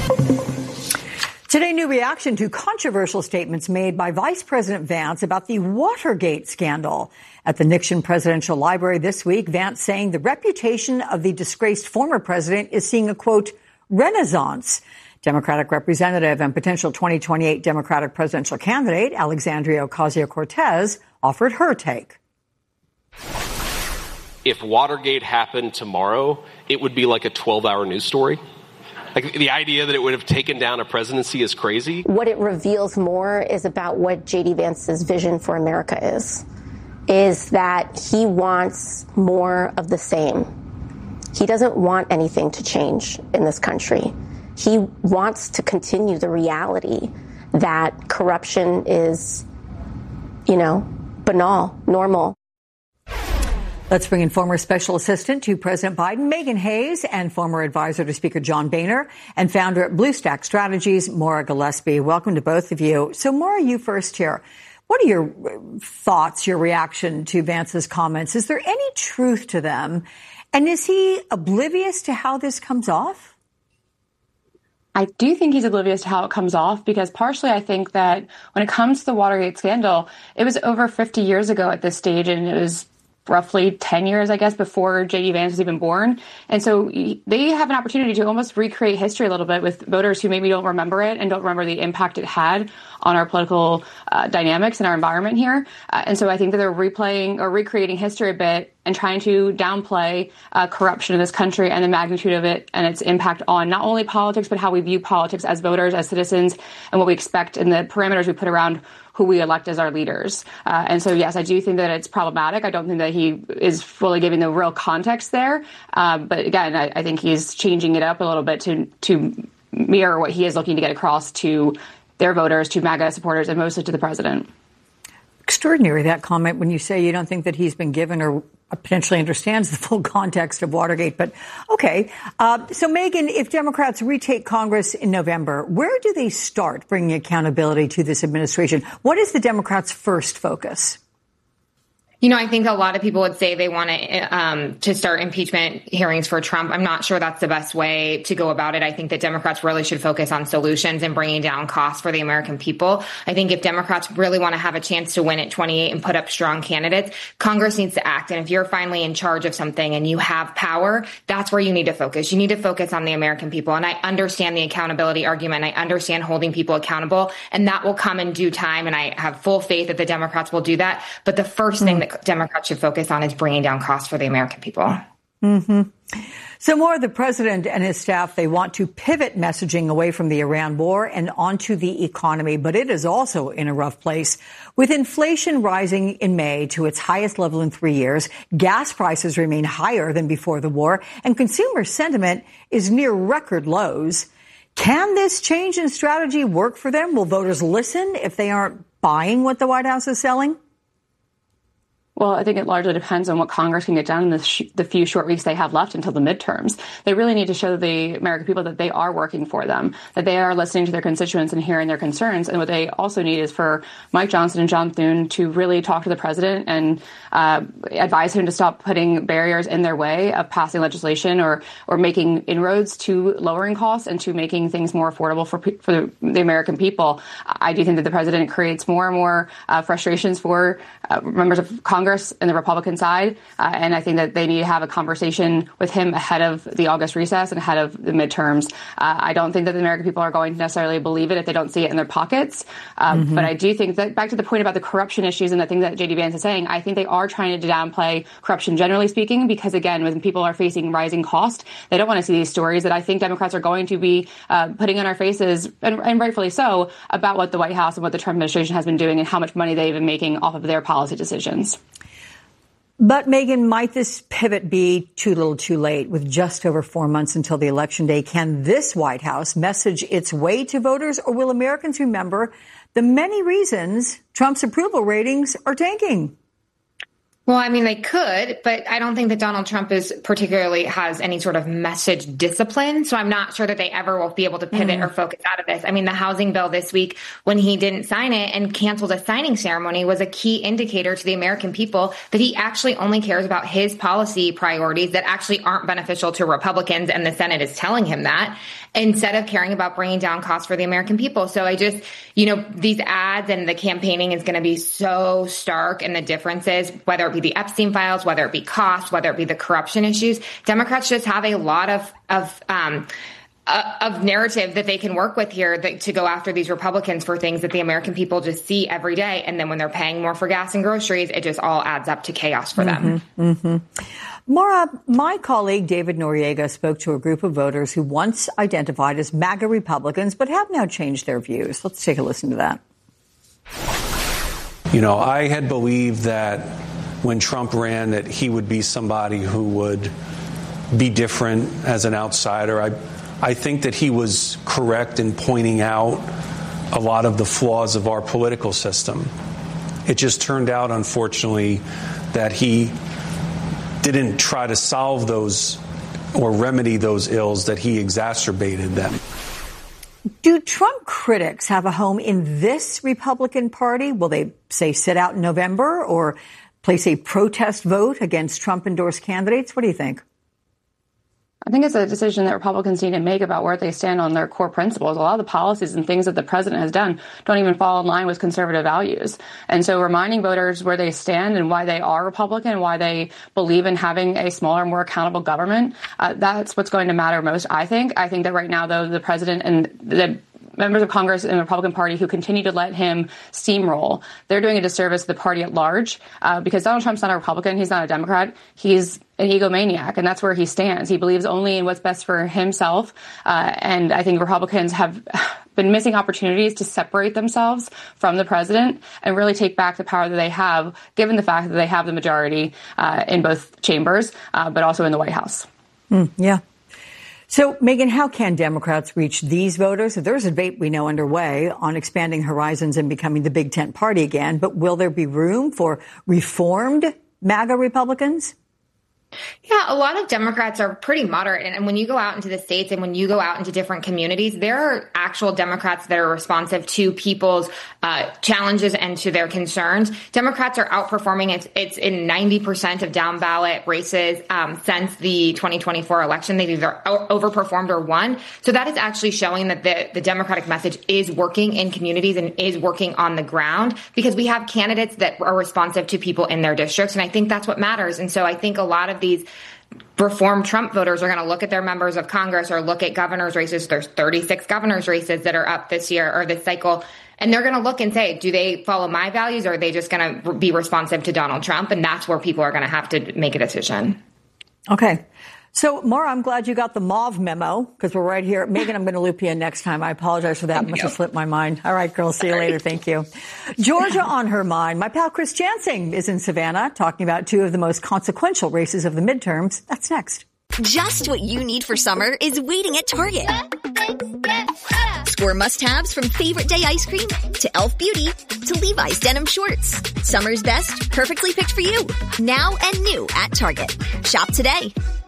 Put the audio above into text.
Today, new reaction to controversial statements made by Vice President Vance about the Watergate scandal. At the Nixon Presidential Library this week, Vance saying the reputation of the disgraced former president is seeing a, quote, renaissance. Democratic representative and potential 2028 Democratic presidential candidate Alexandria Ocasio-Cortez offered her take. If Watergate happened tomorrow, it would be like a 12-hour news story. Like, the idea that it would have taken down a presidency is crazy. What it reveals more is about what J.D. Vance's vision for America is that he wants more of the same. He doesn't want anything to change in this country. He wants to continue the reality that corruption is, banal, normal. Let's bring in former special assistant to President Biden, Megan Hayes, and former advisor to Speaker John Boehner, and founder at BlueStack Strategies, Maura Gillespie. Welcome to both of you. So, Maura, you first here. What are your thoughts, your reaction to Vance's comments? Is there any truth to them? And is he oblivious to how this comes off? I do think he's oblivious to how it comes off, because partially I think that when it comes to the Watergate scandal, it was over 50 years ago at this stage, and it was roughly 10 years, I guess, before J.D. Vance was even born. And so they have an opportunity to almost recreate history a little bit with voters who maybe don't remember it and don't remember the impact it had on our political dynamics and our environment here. And so I think that they're replaying or recreating history a bit and trying to downplay corruption in this country and the magnitude of it and its impact on not only politics, but how we view politics as voters, as citizens, and what we expect and the parameters we put around who we elect as our leaders. And so, yes, I do think that it's problematic. I don't think that he is fully giving the real context there. But again, I think he's changing it up a little bit to mirror what he is looking to get across to their voters, to MAGA supporters, and mostly to the president. Extraordinary, that comment, when you say you don't think that he's been given or potentially understands the full context of Watergate. But OK, so, Megan, if Democrats retake Congress in November, where do they start bringing accountability to this administration? What is the Democrats' first focus? I think a lot of people would say they want to start impeachment hearings for Trump. I'm not sure that's the best way to go about it. I think that Democrats really should focus on solutions and bringing down costs for the American people. I think if Democrats really want to have a chance to win at 28 and put up strong candidates, Congress needs to act. And if you're finally in charge of something and you have power, that's where you need to focus. You need to focus on the American people. And I understand the accountability argument. I understand holding people accountable, and that will come in due time. And I have full faith that the Democrats will do that. But the first thing that Democrats should focus on is bringing down costs for the American people. Mm-hmm. So, more, the president and his staff, they want to pivot messaging away from the Iran war and onto the economy. But it is also in a rough place. With inflation rising in May to its highest level in 3 years, gas prices remain higher than before the war, and consumer sentiment is near record lows. Can this change in strategy work for them? Will voters listen if they aren't buying what the White House is selling? Well, I think it largely depends on what Congress can get done in the few short weeks they have left until the midterms. They really need to show the American people that they are working for them, that they are listening to their constituents and hearing their concerns. And what they also need is for Mike Johnson and John Thune to really talk to the president and advise him to stop putting barriers in their way of passing legislation or making inroads to lowering costs and to making things more affordable for the American people. I do think that the president creates more and more frustrations for members of Congress and the Republican side. And I think that they need to have a conversation with him ahead of the August recess and ahead of the midterms. I don't think that the American people are going to necessarily believe it if they don't see it in their pockets. But I do think that, back to the point about the corruption issues and the thing that J.D. Vance is saying, I think they are trying to downplay corruption generally speaking, because, again, when people are facing rising cost, they don't want to see these stories that I think Democrats are going to be putting in our faces, and rightfully so, about what the White House and what the Trump administration has been doing and how much money they've been making off of their policy decisions. But, Megan, might this pivot be too little too late? With just over 4 months until the election day, can this White House message its way to voters, or will Americans remember the many reasons Trump's approval ratings are tanking? Well, I mean, they could, but I don't think that Donald Trump has any sort of message discipline. So I'm not sure that they ever will be able to pivot or focus out of this. I mean, the housing bill this week, when he didn't sign it and canceled a signing ceremony, was a key indicator to the American people that he actually only cares about his policy priorities that actually aren't beneficial to Republicans. And the Senate is telling him that, instead of caring about bringing down costs for the American people. So I just, these ads and the campaigning is going to be so stark, and the differences, whether it be the Epstein files, whether it be cost, whether it be the corruption issues, Democrats just have a lot of narrative that they can work with here to go after these Republicans for things that the American people just see every day. And then when they're paying more for gas and groceries, it just all adds up to chaos for them. Maura, my colleague David Noriega spoke to a group of voters who once identified as MAGA Republicans but have now changed their views. Let's take a listen to that. I had believed that when Trump ran that he would be somebody who would be different as an outsider. I think that he was correct in pointing out a lot of the flaws of our political system. It just turned out, unfortunately, that he didn't try to solve those or remedy those ills, that he exacerbated them. Do Trump critics have a home in this Republican Party? Will they, say, sit out in November or place a protest vote against Trump-endorsed candidates? What do you think? I think it's a decision that Republicans need to make about where they stand on their core principles. A lot of the policies and things that the president has done don't even fall in line with conservative values. And so reminding voters where they stand and why they are Republican, why they believe in having a smaller, more accountable government, that's what's going to matter most, I think. I think that right now, though, the president and the members of Congress and the Republican Party who continue to let him steamroll, they're doing a disservice to the party at large, because Donald Trump's not a Republican. He's not a Democrat. He's an egomaniac, and that's where he stands. He believes only in what's best for himself. And I think Republicans have been missing opportunities to separate themselves from the president and really take back the power that they have, given the fact that they have the majority in both chambers, but also in the White House. Yeah. So, Megan, how can Democrats reach these voters? There's a debate we know underway on expanding horizons and becoming the Big Tent party again, but will there be room for reformed MAGA Republicans? Yeah, a lot of Democrats are pretty moderate. And when you go out into the states and when you go out into different communities, there are actual Democrats that are responsive to people's challenges and to their concerns. Democrats are outperforming. It's in 90% of down ballot races since the 2024 election. They've either overperformed or won. So that is actually showing that the Democratic message is working in communities and is working on the ground, because we have candidates that are responsive to people in their districts. And I think that's what matters. And so I think a lot of these reform Trump voters are going to look at their members of Congress or look at governor's races. There's 36 governor's races that are up this year or this cycle. And they're going to look and say, do they follow my values, or are they just going to be responsive to Donald Trump? And that's where people are going to have to make a decision. Okay. So, Maura, I'm glad you got the mauve memo, because we're right here. Megan, I'm going to loop you in next time. I apologize for that. Must have slipped my mind. All right, girls. See you later. Thank you. Georgia on her mind. My pal Chris Jansing is in Savannah talking about two of the most consequential races of the midterms. That's next. Just what you need for summer is waiting at Target. Score must-haves from Favorite Day ice cream to Elf Beauty to Levi's denim shorts. Summer's best, perfectly picked for you. Now and new at Target. Shop today.